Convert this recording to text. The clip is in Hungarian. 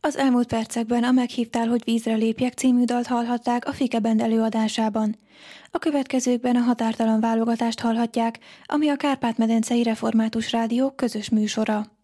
Az elmúlt percekben a Meghívtál, hogy vízre lépjek című dalt hallhatták a Fike Band előadásában. A következőkben a Határtalan válogatást hallhatják, ami a Kárpát-medencei Református Rádió közös műsora.